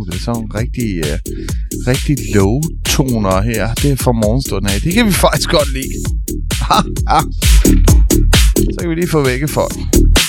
det er sådan rigtig low-toner her. Det er fra morgenstunden af. Det kan vi faktisk godt lide. Så kan vi lige få vække folk.